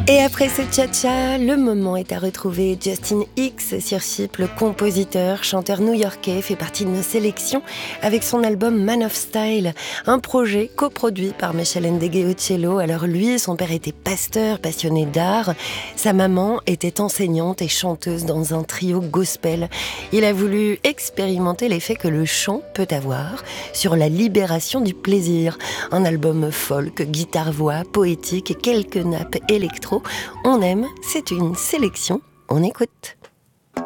Et après ce tcha-tcha, le moment est à retrouver. Justin Hicks sur Chypre, le compositeur, chanteur new-yorkais, fait partie de nos sélections avec son album Man of Style, un projet coproduit par Michel Ndegué au cello. Alors lui, son père était pasteur, passionné d'art. Sa maman était enseignante et chanteuse dans un trio gospel. Il a voulu expérimenter l'effet que le chant peut avoir sur la libération du plaisir. Un album folk, guitare-voix, poétique et quelques nappes électro. On aime, c'est une sélection, on écoute.